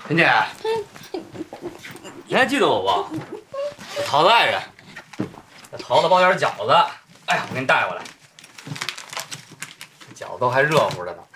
陈姐，你还记得我不？我桃子爱人，那桃子包点饺子，哎呀，我给你带过来，饺子都还热乎着呢。